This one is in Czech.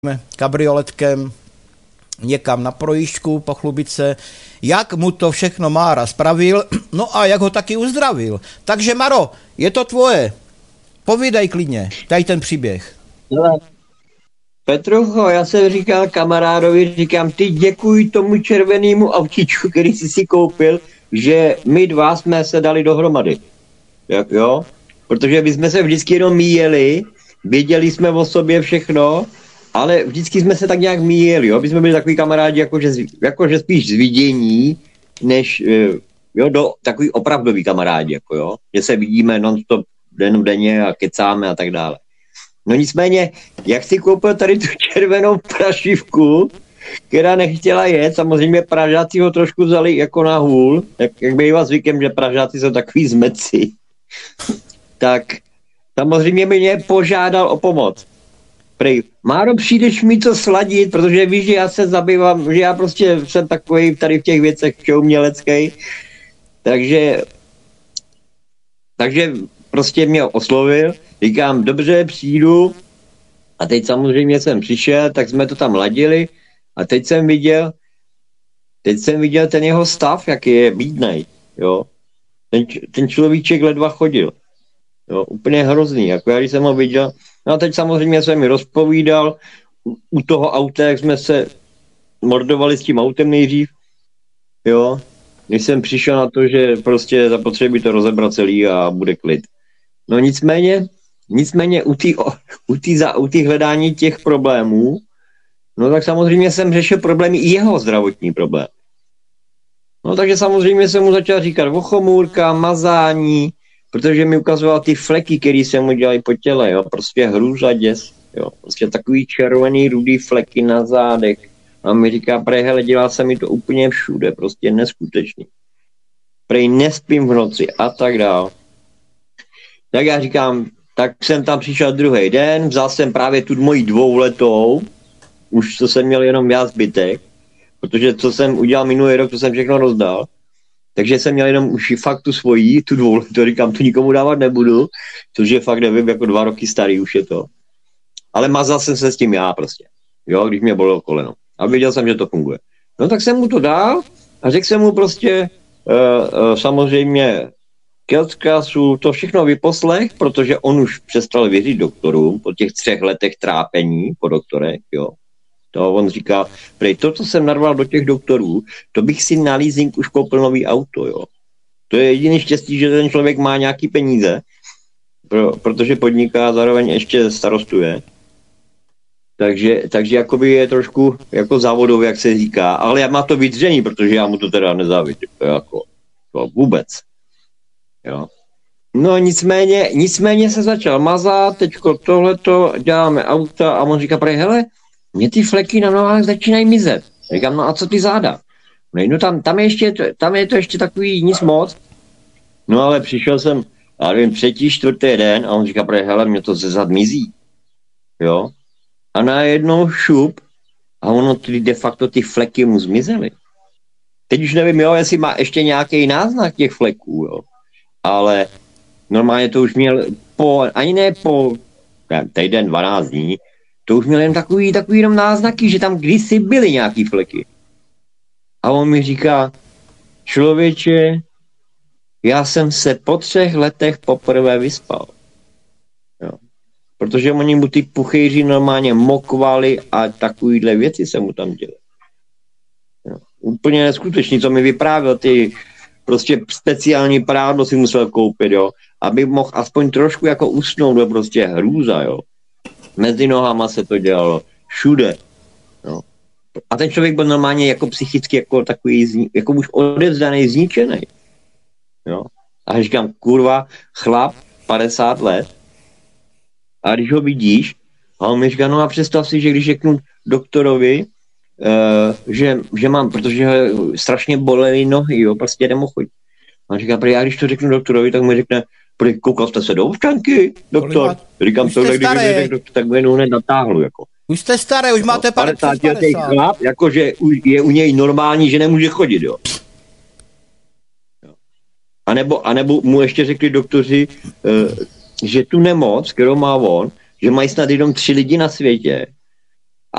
kabrioletkem někam na projížďku, pochlubit se, jak mu to všechno Mára spravil, no a jak ho taky uzdravil. Takže Maro, je to tvoje. Povídej klidně, tady ten příběh. Petrucho, já jsem říkal kamarádovi, říkám, ty děkuj tomu červenému autíčku, který jsi si koupil, že my dva jsme se dali dohromady. Jo? Protože my jsme se vždycky jenom míjeli, věděli jsme o sobě všechno, ale vždycky jsme se tak nějak míjeli, jo? My jsme byli takový kamarádi, jakože spíš z vidění, než takový opravdový kamarádi, jako jo? Že se vidíme non-stop denně a kecáme a tak dále. No nicméně, jak si koupil tady tu červenou prašivku, která nechtěla jet, samozřejmě Pražáci ho trošku vzali jako na hůl, jak bývá zvykem, že Pražáci jsou takový zmeci, tak samozřejmě mě požádal o pomoc. Prej, Máro, přijdeš mi to sladit, protože víš, že já se zabývám, že já prostě jsem takový tady v těch věcech umělecký, takže prostě mě oslovil, říkám, dobře, přijdu, a teď samozřejmě jsem přišel, tak jsme to tam ladili a teď jsem viděl ten jeho stav, jak je bídnej, jo. Ten človíček ledva chodil, jo, úplně hrozný, jako já když jsem ho viděl, no a teď samozřejmě jsem mi rozpovídal u toho auta, jak jsme se mordovali s tím autem nejdřív, jo, když jsem přišel na to, že prostě zapotřebí to rozebrat celý a bude klid. No nicméně u té hledání těch problémů, no tak samozřejmě jsem řešil problémy i jeho zdravotní problém. No takže samozřejmě jsem mu začal říkat o chomůrka, mazání, protože mi ukazoval ty fleky, které se mu dělají po těle, jo, prostě hrůza děs, jo, prostě takový červený, rudý fleky na zádech. A mi říká, prej, hele, dělá se mi to úplně všude, prostě neskutečný. Prej, nespím v noci a tak dál. Tak já říkám, tak jsem tam přišel druhý den, vzal jsem právě tu moji 2letou, už co jsem měl jenom já zbytek, protože co jsem udělal minulý rok, to jsem všechno rozdal, takže jsem měl jenom už fakt tu svoji, tu 2letou, říkám, tu nikomu dávat nebudu, což je fakt, nevím, jako 2 roky starý už je to. Ale mazal jsem se s tím já prostě, jo, když mě bolelo koleno. A věděl jsem, že to funguje. No tak jsem mu to dal a řekl jsem mu prostě samozřejmě Keltkasu to všechno vyposlech, protože on už přestal věřit doktorům po těch 3 letech trápení po doktorech, jo. To on říká, prej, to, co jsem narval do těch doktorů, to bych si na leasing už koupil nový auto, jo. To je jediný štěstí, že ten člověk má nějaký peníze, protože podniká a zároveň ještě starostuje. Takže jakoby je trošku jako závodový, jak se říká, ale já má to vydření, protože já mu to teda nezávidím, to vůbec. Jo. No nicméně se začal mazat, teďko tohleto, děláme auta a on říká, prej, hele, mě ty fleky na nohách začínají mizet. Říkám, no a co ty záda? No tam je to ještě takový nic moc. No ale přišel jsem, já nevím, 3., 4. den a on říká, prej, hele, mě to ze zad mizí. Jo. A najednou šup a ono de facto ty fleky mu zmizely. Teď už nevím, jo, jestli má ještě náznak těch fleků, jo. Ale normálně to už měl ani ne po týden, 12 dní, to už měl jen takový jenom náznaky, že tam kdysi byly nějaký fleky. A on mi říká, člověče, já jsem se po 3 letech poprvé vyspal. Jo. Protože oni mu ty puchejři normálně mokvali a takovýhle věci se mu tam děly. Jo. Úplně neskutečný, co mi vyprávěl, ty prostě speciální prádlo si musel koupit, jo, aby mohl aspoň trošku jako usnout, jo, prostě hrůza, jo. Mezi nohama se to dělalo, všude, jo. A ten člověk byl normálně jako psychicky jako takový, jako už odevzdaný, zničený, jo. A říkám, kurva, chlap, 50 let, a když ho vidíš, a on mi říká, no a představ si, že když řeknu doktorovi, že mám, protože strašně bolely nohy, jo, prostě nemohu chodit. A on říká, prý, já když to řeknu doktorovi, tak mi řekne, prý, koukal jste se do občanky, doktor? Říkám, tohle, když mi řekl doktor, tak mě hned natáhlu, jako. Už jste starý, už máte 50. Chlap, jakože je u něj normální, že nemůže chodit, jo. A nebo mu ještě řekli doktoři, že tu nemoc, kterou má on, že mají snad jenom 3 lidi na světě,